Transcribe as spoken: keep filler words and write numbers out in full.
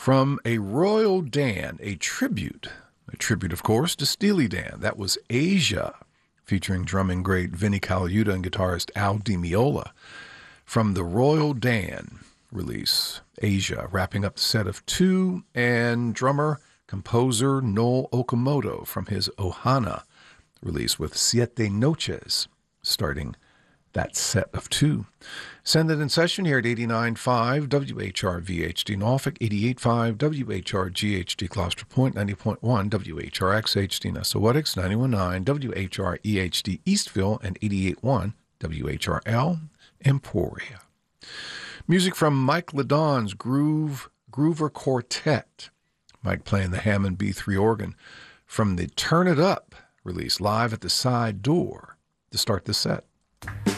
From a Royal Dan, a tribute, a tribute, of course, to Steely Dan. That was Asia, featuring drumming great Vinnie Colaiuta and guitarist Al Di Meola. From the Royal Dan release, Asia, wrapping up the set of two, and drummer, composer Noel Okamoto from his Ohana release with Siete Noches, starting that set of two. Send it in session here at eighty-nine point five W H R V H D Norfolk, eighty-eight point five W H R G H D Gloucester Point, ninety point one W H R X H D Nessawetix, ninety-one point nine W H R E H D Eastville, and eighty-eight point one W H R L Emporia. Music from Mike Ladon's Groove Groover Quartet. Mike playing the Hammond B three organ from the Turn It Up release live at the side door to start the set.